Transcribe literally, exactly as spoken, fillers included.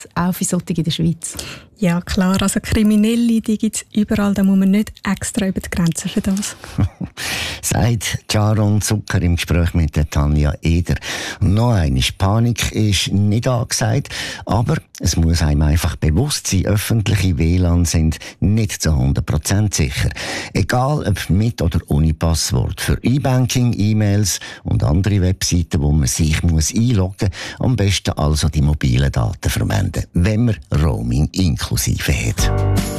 auch für solche in der Schweiz? Ja, klar. Also Kriminelle, die gibt es überall. Da muss man nicht extra über die Grenzen für das. Sagt Jaron Zucker im Gespräch mit der Tanja Eder. Noch einmal, Panik ist nicht angesagt, aber es muss einem einfach bewusst sein, öffentliche W L A N sind nicht zu hundert Prozent sicher. Egal ob mit oder ohne Passwort. Für E-Banking, E-Mails und andere Webseiten, wo man sich muss einloggen muss, am besten also die mobilen Daten verwenden, wenn man Roaming inklusive hat.